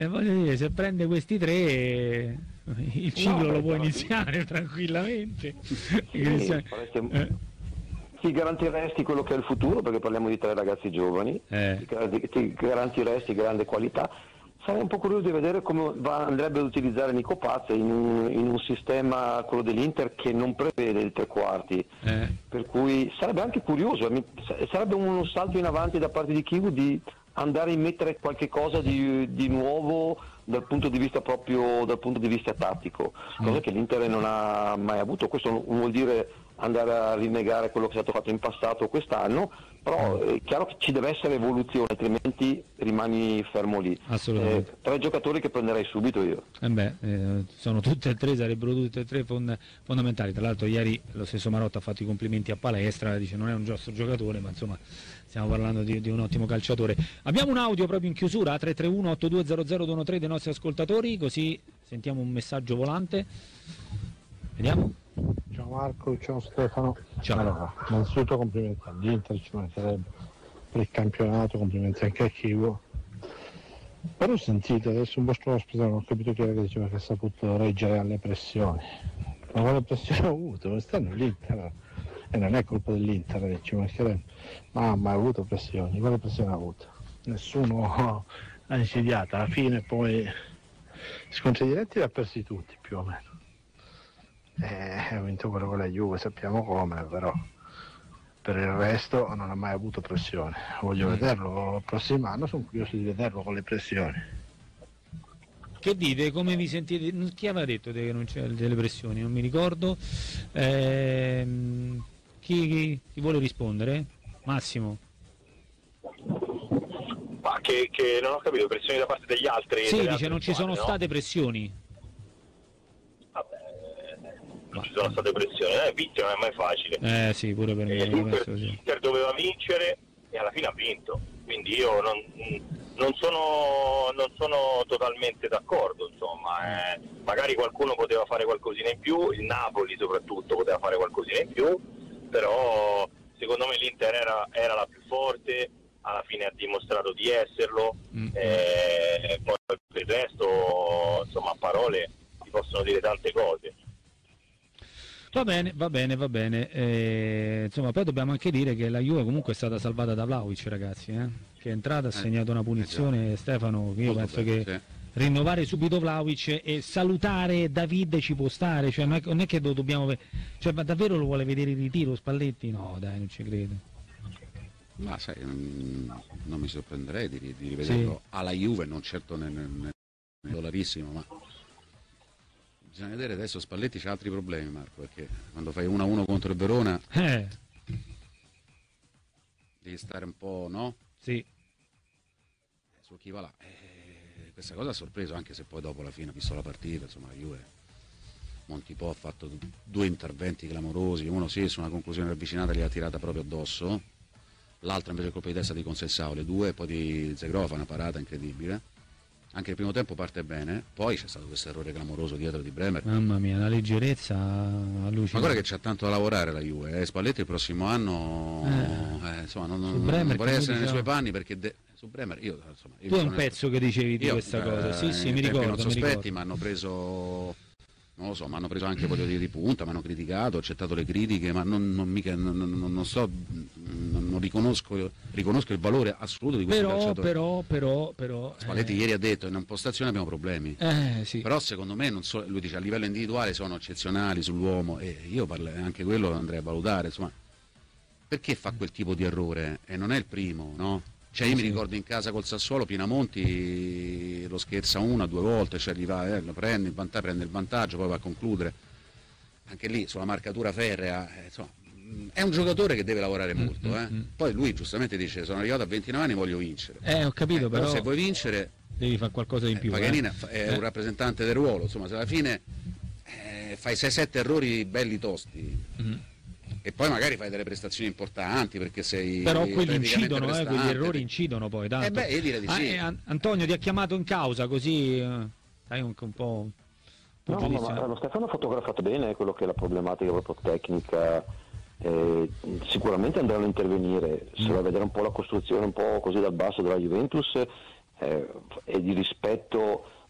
voglio dire, se prende questi tre il ciclo lo può iniziare tranquillamente. Ti garantiresti quello che è il futuro, perché parliamo di tre ragazzi giovani, ti garantiresti grande qualità. Sarei un po' curioso di vedere come andrebbe ad utilizzare Nico Paz in un sistema, quello dell'Inter, che non prevede il tre quarti, per cui sarebbe anche curioso, sarebbe un salto in avanti da parte di Kivu di andare a immettere qualche cosa di nuovo dal punto di vista tattico, cosa che l'Inter non ha mai avuto. Questo non vuol dire andare a rinnegare quello che è stato fatto in passato quest'anno, però è chiaro che ci deve essere evoluzione, altrimenti rimani fermo lì. Assolutamente. Tre giocatori che prenderei subito io. Sono tutte e tre, sarebbero tutte e tre fondamentali. Tra l'altro ieri lo stesso Marotta ha fatto i complimenti a Palestra, dice non è un giusto giocatore, ma insomma stiamo parlando di un ottimo calciatore. Abbiamo un audio proprio in chiusura, 331-8200-213 dei nostri ascoltatori, così sentiamo un messaggio volante. Vediamo. Ciao Marco, ciao Stefano. Ciao. Allora, innanzitutto complimenti all'Inter, ci mancherebbe, per il campionato, complimenti anche a Chivo. Però ho sentito, adesso un vostro ospite, non ho capito chi era che diceva che ha saputo reggere alle pressioni. Ma quale pressione ho avuto? Quest'anno l'Inter, e non è colpa dell'Inter, ci mancherebbe, ma ha mai avuto pressioni? Quale pressione ha avuto? Nessuno ha insidiato, alla fine poi scontri diretti li ha persi tutti più o meno. Ha vinto quello con la Juve, sappiamo come, però per il resto non ha mai avuto pressione. Voglio vederlo il prossimo anno, sono curioso di vederlo con le pressioni. Che dite? Come vi sentite? Chi aveva detto che non c'è delle pressioni? Non mi ricordo. Chi vuole rispondere? Massimo? Ma che non ho capito, pressioni da parte degli altri? Sì, dice non ci sono state pressioni. Non ci sono state pressioni, vincere non è mai facile. Sì, pure per me. L'Inter doveva vincere e alla fine ha vinto, quindi io non sono totalmente d'accordo, insomma, magari qualcuno poteva fare qualcosina in più, il Napoli soprattutto poteva fare qualcosina in più, però secondo me l'Inter era la più forte, alla fine ha dimostrato di esserlo, poi per il resto, insomma, a parole si possono dire tante cose. Va bene. Insomma, poi dobbiamo anche dire che la Juve comunque è stata salvata da Vlahovic, ragazzi, che è entrata, ha segnato una punizione, Stefano, io penso che rinnovare subito Vlahovic e salutare David ci può stare, cioè non è che lo dobbiamo ma davvero lo vuole vedere in ritiro Spalletti? No, dai, non ci credo. Ma sai, non mi sorprenderei di rivederlo alla Juve, non certo nel dollarissimo, ma bisogna vedere. Adesso Spalletti c'ha altri problemi, Marco, perché quando fai 1-1 contro il Verona devi stare un po', no? Sì. Su chi va là. Questa cosa ha sorpreso, anche se poi dopo alla fine ha visto la partita, insomma la Juve, Montipò ha fatto due interventi clamorosi, uno sì su una conclusione ravvicinata li ha tirata proprio addosso, l'altro invece colpo di testa di Conceição, le due, poi di Zegrova, una parata incredibile. Anche il primo tempo parte bene, poi c'è stato questo errore clamoroso dietro di Bremer. Mamma mia, la leggerezza allucinante. Ma guarda che c'ha tanto da lavorare la Juve, Spalletti il prossimo anno insomma, non vorrei essere nei suoi panni, perché su Bremer io tu è un pezzo che dicevi di questa cosa, sì, mi ricordo. Non sospetti, mi hanno preso, non lo so, mi hanno preso anche, voglio dire, di punta, mi hanno criticato, ho accettato le critiche, ma non riconosco il valore assoluto di questo calciatore. Però Spalletti ieri ha detto in impostazione abbiamo problemi, sì. Però secondo me lui dice a livello individuale sono eccezionali sull'uomo, e io anche quello lo andrei a valutare, insomma, perché fa quel tipo di errore, e non è il primo, no? Cioè io mi ricordo in casa col Sassuolo Pinamonti lo scherza una, due volte, cioè gli va, lo prende il vantaggio, poi va a concludere. Anche lì sulla marcatura ferrea, insomma, è un giocatore che deve lavorare molto. Poi lui giustamente dice sono arrivato a 29 anni, voglio vincere. Ho capito, però se vuoi vincere devi fare qualcosa in più. Paganini è un rappresentante del ruolo, insomma, se alla fine fai 6-7 errori belli tosti. E poi magari fai delle prestazioni importanti perché sei, però quelli incidono, quegli errori incidono poi tanto. Io direi di sì. Antonio ti ha chiamato in causa, così dai un po'. No, ma lo Stefano ha fotografato bene quello che è la problematica proprio tecnica. Sicuramente andranno a intervenire, se va a vedere un po' la costruzione un po' così dal basso della Juventus, e di rispetto